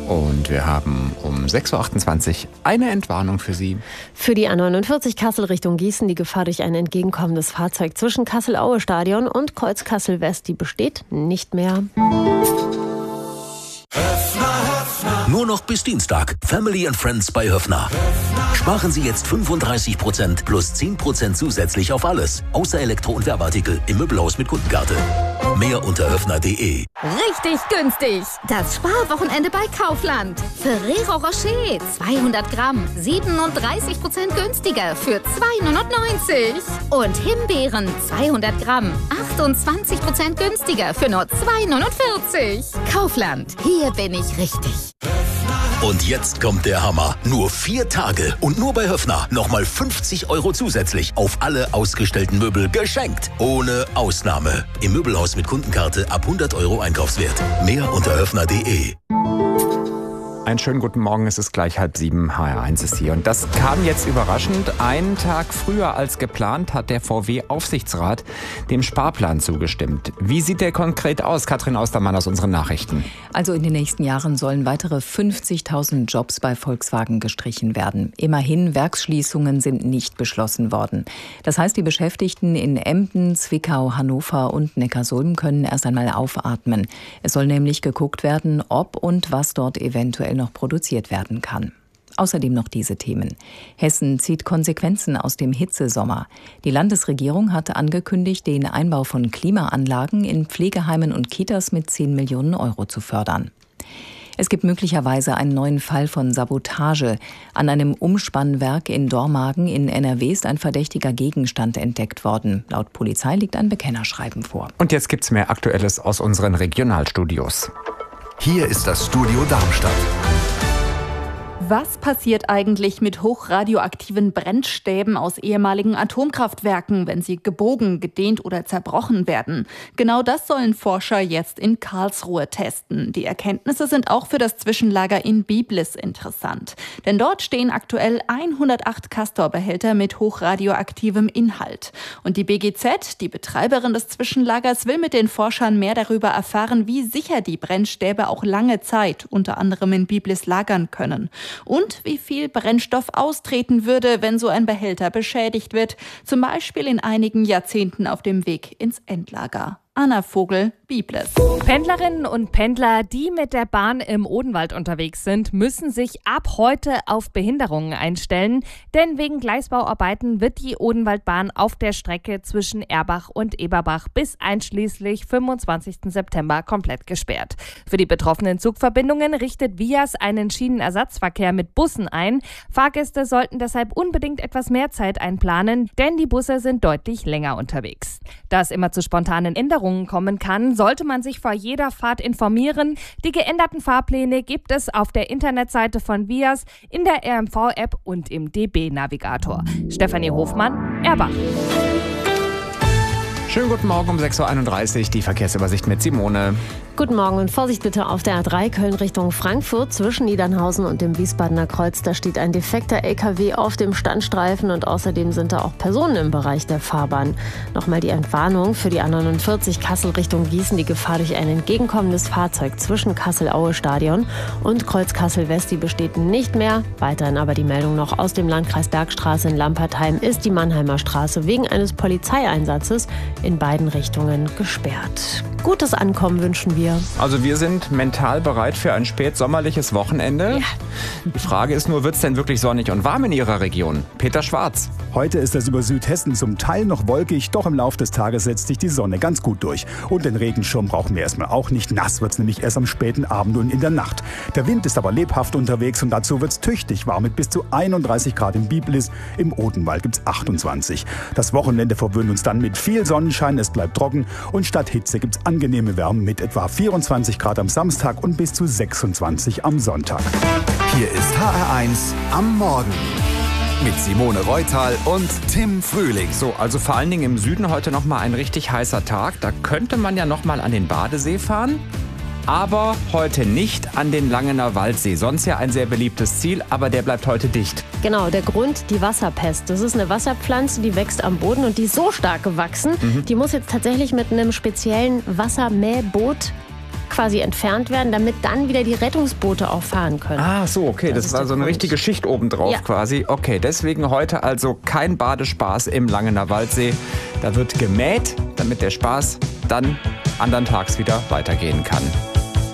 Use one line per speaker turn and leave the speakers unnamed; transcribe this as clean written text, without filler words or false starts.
Und wir haben um 6.28 Uhr eine Entwarnung für Sie.
Für die A49 Kassel Richtung Gießen die Gefahr durch ein entgegenkommendes Fahrzeug zwischen Kassel-Aue-Stadion und Kreuz Kassel-West, die besteht nicht mehr.
Nur noch bis Dienstag. Family and Friends bei Höffner. Sparen Sie jetzt 35% plus 10% zusätzlich auf alles. Außer Elektro- und Werbeartikel im Möbelhaus mit Kundenkarte. Mehr unter höffner.de.
Richtig günstig. Das Sparwochenende bei Kaufland. Ferrero Rocher 200 Gramm 37% günstiger für 2,99 €. Und Himbeeren 200 Gramm 28% günstiger für nur 2,49 €. Kaufland. Hier bin ich richtig.
Und jetzt kommt der Hammer. Nur 4 Tage und nur bei Höffner nochmal 50 € zusätzlich auf alle ausgestellten Möbel geschenkt. Ohne Ausnahme. Im Möbelhaus mit Kundenkarte ab 100 € Einkaufswert. Mehr unter höffner.de.
Einen schönen guten Morgen, es ist gleich 6:30, HR1 ist hier. Und das kam jetzt überraschend. Einen Tag früher als geplant hat der VW-Aufsichtsrat dem Sparplan zugestimmt. Wie sieht der konkret aus? Katrin Austermann aus unseren Nachrichten.
Also in den nächsten Jahren sollen weitere 50.000 Jobs bei Volkswagen gestrichen werden. Immerhin, Werksschließungen sind nicht beschlossen worden. Das heißt, die Beschäftigten in Emden, Zwickau, Hannover und Neckarsulm können erst einmal aufatmen. Es soll nämlich geguckt werden, ob und was dort eventuell noch produziert werden kann. Außerdem noch diese Themen. Hessen zieht Konsequenzen aus dem Hitzesommer. Die Landesregierung hatte angekündigt, den Einbau von Klimaanlagen in Pflegeheimen und Kitas mit 10 Millionen € zu fördern. Es gibt möglicherweise einen neuen Fall von Sabotage. An einem Umspannwerk in Dormagen in NRW ist ein verdächtiger Gegenstand entdeckt worden. Laut Polizei liegt ein Bekennerschreiben vor.
Und jetzt gibt's mehr Aktuelles aus unseren Regionalstudios.
Hier ist das Studio Darmstadt.
Was passiert eigentlich mit hochradioaktiven Brennstäben aus ehemaligen Atomkraftwerken, wenn sie gebogen, gedehnt oder zerbrochen werden? Genau das sollen Forscher jetzt in Karlsruhe testen. Die Erkenntnisse sind auch für das Zwischenlager in Biblis interessant. Denn dort stehen aktuell 108 Castor-Behälter mit hochradioaktivem Inhalt. Und die BGZ, die Betreiberin des Zwischenlagers, will mit den Forschern mehr darüber erfahren, wie sicher die Brennstäbe auch lange Zeit, unter anderem in Biblis, lagern können. Und wie viel Brennstoff austreten würde, wenn so ein Behälter beschädigt wird, zum Beispiel in einigen Jahrzehnten auf dem Weg ins Endlager. Anna Vogel, Biblis.
Pendlerinnen und Pendler, die mit der Bahn im Odenwald unterwegs sind, müssen sich ab heute auf Behinderungen einstellen, denn wegen Gleisbauarbeiten wird die Odenwaldbahn auf der Strecke zwischen Erbach und Eberbach bis einschließlich 25. September komplett gesperrt. Für die betroffenen Zugverbindungen richtet Vias einen Schienenersatzverkehr mit Bussen ein. Fahrgäste sollten deshalb unbedingt etwas mehr Zeit einplanen, denn die Busse sind deutlich länger unterwegs. Da es immer zu spontanen Änderungen kommen kann, sollte man sich vor jeder Fahrt informieren. Die geänderten Fahrpläne gibt es auf der Internetseite von Vias, in der RMV-App und im DB-Navigator. Stefanie Hofmann, Erbach.
Schönen guten Morgen um 6.31 Uhr, die Verkehrsübersicht mit Simone.
Guten Morgen und Vorsicht bitte auf der A3 Köln Richtung Frankfurt zwischen Niedernhausen und dem Wiesbadener Kreuz. Da steht ein defekter LKW auf dem Standstreifen und außerdem sind da auch Personen im Bereich der Fahrbahn. Nochmal die Entwarnung für die A49 Kassel Richtung Gießen. Die Gefahr durch ein entgegenkommendes Fahrzeug zwischen Kassel-Aue-Stadion und Kreuz Kassel-West, die besteht nicht mehr. Weiterhin aber die Meldung noch aus dem Landkreis Bergstraße in Lampertheim ist die Mannheimer Straße wegen eines Polizeieinsatzes in beiden Richtungen gesperrt. Gutes Ankommen wünschen wir.
Also wir sind mental bereit für ein spätsommerliches Wochenende.
Ja.
Die Frage ist nur, wird es denn wirklich sonnig und warm in Ihrer Region? Peter Schwarz.
Heute ist es über Südhessen zum Teil noch wolkig, doch im Laufe des Tages setzt sich die Sonne ganz gut durch. Und den Regenschirm brauchen wir erstmal auch nicht. Nass wird es nämlich erst am späten Abend und in der Nacht. Der Wind ist aber lebhaft unterwegs und dazu wird es tüchtig warm mit bis zu 31 Grad in Biblis. Im Odenwald gibt es 28. Das Wochenende verwöhnt uns dann mit viel Sonnenschein, es bleibt trocken und statt Hitze gibt es angenehme Wärme mit etwa 24 Grad am Samstag und bis zu 26 am Sonntag.
Hier ist HR1 am Morgen. Mit Simone Reutal und Tim Frühling.
So, also vor allen Dingen im Süden heute nochmal ein richtig heißer Tag. Da könnte man ja nochmal an den Badesee fahren. Aber heute nicht an den Langener Waldsee. Sonst ja ein sehr beliebtes Ziel, aber der bleibt heute dicht.
Genau, der Grund, die Wasserpest. Das ist eine Wasserpflanze, die wächst am Boden und die ist so stark gewachsen. Die muss jetzt tatsächlich mit einem speziellen Wassermähboot quasi entfernt werden, damit dann wieder die Rettungsboote auch fahren können.
Ah, so, okay. Das war so eine richtige Schicht obendrauf quasi. Okay, deswegen heute also kein Badespaß im Langener Waldsee. Da wird gemäht, damit der Spaß dann andern Tags wieder weitergehen kann.